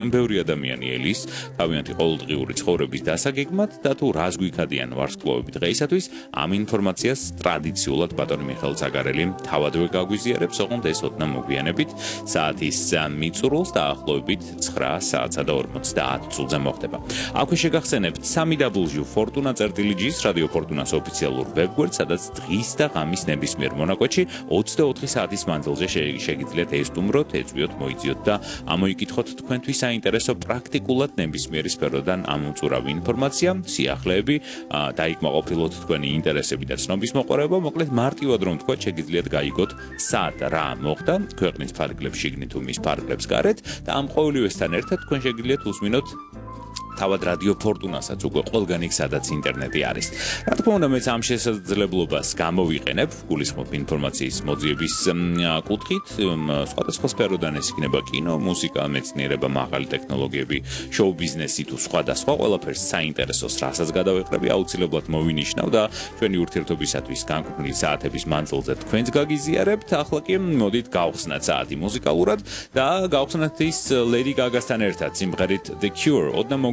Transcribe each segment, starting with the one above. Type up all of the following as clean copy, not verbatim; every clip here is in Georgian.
ბევრი ადამიანი ელის თავიანთი ყოველდღიური ცხოვრების დასაგეგმად და თუ რას გვიქადიან ვარსკვლავები დღეისათვის, ამ ინფორმაციას ტრადიციულად ბატონი მიხეილ ზაგარელი თავადვე გაგვიზიარებს, ოღონდ ეს ოდნავ მოგვიანებით საათის მიწურულს დაახლოებით 9 საათსა და 50 წუთზე მოხდება. აქვე შეგახსენებთ 3W Fortuna.gis რადიო ფორტუნას ოფიციალურ ვებგვერდს, სადაც დღის და ღამის ნებისმიერ მონაკვეთში 24 საათის მანძილზე შეგიძლიათ ესტუმროთ, ეწვიოთ, მოიძიოთ და ამოიკითხოთ თქვენთვის საინტერესო პრაქტიკულად ნებისმიერი სფეროდან ამოწურავი ინფორმაცია, სიახლეები, დაიკმაყოფილოთ თქვენი ინტერესები და ცნობის მოყარება, მოკლედ მარტივად რომ თქვა, შეგიძლიათ გაიგოთ სად რა მოხდა ქვეყნის ფარგლებს შიგნით თუ მის ფარგლებს გარეთ და ამ ყოველივესთან ერთად თქვენ შეგიძლიათ უსმინოთ თავად რადიო ფორტუნასაც უკვე ყველგან იქ სადაც ინტერნეტი არის. რა თქმა უნდა, მეც ამ შესაძლებლობას გამოვიყენებ, გულისხმობ ინფორმაციის მოძიების კუთხით, სხვადასხვა სფეროდან ეს იქნება კინო, მუსიკა, მეცნიერება, მაღალი ტექნოლოგიები, შოუ ბიზნესი თუ სხვადასხვა ყველაფერს საინტერესოს რასაც გადავეყრები, აუცილებლად მოვინიშნავ და ჩვენი ურთიერთობისათვის განკუთვნილი საათების მანძილზე თქვენს გაგიზიარებთ. ახლა კი მოდით გავხსნათ საათი მუსიკალურად და გავხსნათ ის Lady Gaga-სთან ერთად სიმღერით The Cure.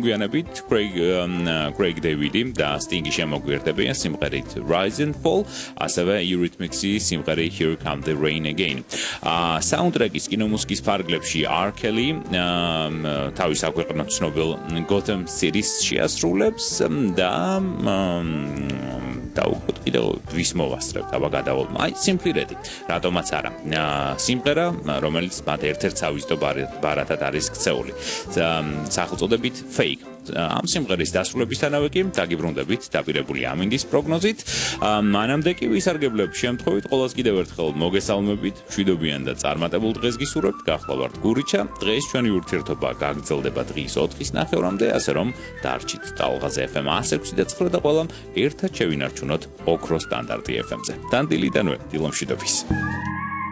Craig Davidi და Sting-ი შემოგვიერთებიან სიმღერით Rise and Fall, ასევე Eurythmics-ის სიმღერით Here Come the Rain Again. Soundtrack-ის კინომუსიკის ფარგლებში R. Kelly თავის აქვეყნოთ ცნობილ Gotham City-ს შეასრულებს და დაუკვირდით კიდევ ვის მოვასწრებთ, აბა გადავალ. Simply Red. რატომაც არა. სიმღერა, რომელიც მათ ერთ-ერთ სავიზიტო ბარათად არის ქცეული. სახელწოდებით Fake. ამ სიმღერის დასრულებისთანავე კი დაგიბრუნდებით დაპირებული ამინდის პროგნოზით. მანამდე კი ვისარგებლებ შემთხვევით ყოველს კიდევ ერთხელ მოგესალმებით, მშვიდობიან და წარმატებულ დღეს გისურვებთ. გახლავართ გურიჩა. დღეს ჩვენი ურთიერთობა გაგრძელდება დღის 4-ის ნახევრამდე, ასე რომ დარჩით ტალღაზე FM 106 და 9 და ყველამ ერთად შევინარჩუნოთ ოქროს სტანდარტი FM-ზე. დანდილიდანვე დილომშვიდობის.